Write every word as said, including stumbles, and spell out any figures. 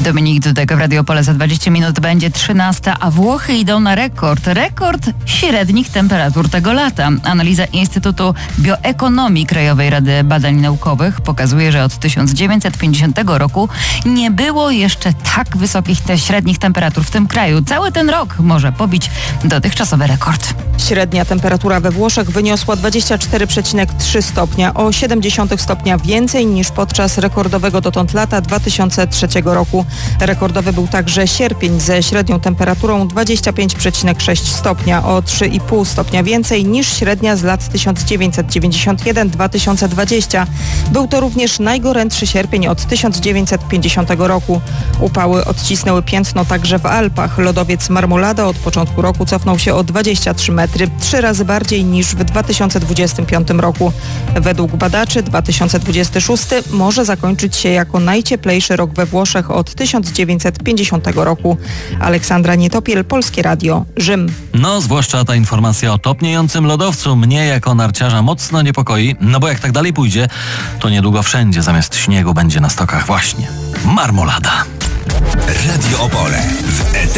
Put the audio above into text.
Dominik Dudek w Radio Opole. Za dwadzieścia minut będzie trzynasta, a Włochy idą na rekord. Rekord średnich temperatur tego lata. Analiza Instytutu Bioekonomii Krajowej Rady Badań Naukowych pokazuje, że od tysiąc dziewięćset pięćdziesiątego roku nie było jeszcze tak wysokich te średnich temperatur w tym kraju. Cały ten rok może pobić dotychczasowy rekord. Średnia temperatura we Włoszech wyniosła dwadzieścia cztery przecinek trzy stopnia, o siedem przecinek siedem stopnia więcej niż podczas rekordowego dotąd lata dwa tysiące trzeciego roku. Rekordowy był także sierpień ze średnią temperaturą dwadzieścia pięć przecinek sześć stopnia, o trzy i pół stopnia więcej niż średnia z lat tysiąc dziewięćset dziewięćdziesiąt jeden do dwa tysiące dwudziestego. Był to również najgorętszy sierpień od tysiąc dziewięćset pięćdziesiątego roku. Upały odcisnęły piętno także w Alpach. Lodowiec Marmolada od początku roku cofnął się o dwadzieścia trzy metry, trzy razy bardziej niż w dwa tysiące dwudziestym piątym roku. Według badaczy dwa tysiące dwudziesty szósty może zakończyć się jako najcieplejszy rok we Włoszech od tysiąc dziewięćset pięćdziesiątego roku. Aleksandra Nietopiel, Polskie Radio, Rzym. No, zwłaszcza ta informacja o topniejącym lodowcu mnie jako narciarza mocno niepokoi, no bo jak tak dalej pójdzie, to niedługo wszędzie zamiast śniegu będzie na stokach właśnie marmolada. Radio Opole w